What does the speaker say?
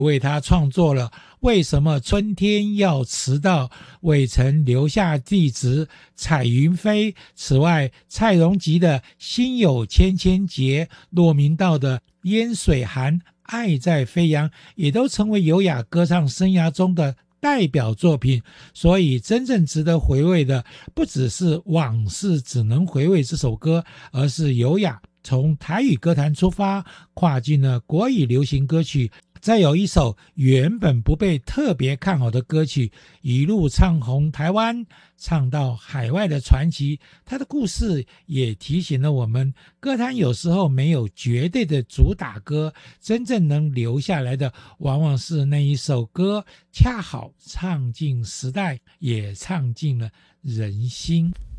为他创作了为什么春天要迟到，未曾留下地址，彩云飞。此外，蔡荣吉的心有千千结，骆明道的烟水寒，爱在飞扬，也都成为优雅歌唱生涯中的代表作品。所以真正值得回味的不只是往事只能回味这首歌，而是优雅从台语歌坛出发，跨进了国语流行歌曲，再有一首原本不被特别看好的歌曲，一路唱红台湾，唱到海外的传奇。它的故事也提醒了我们，歌坛有时候没有绝对的主打歌，真正能留下来的往往是那一首歌，恰好唱进时代，也唱进了人心。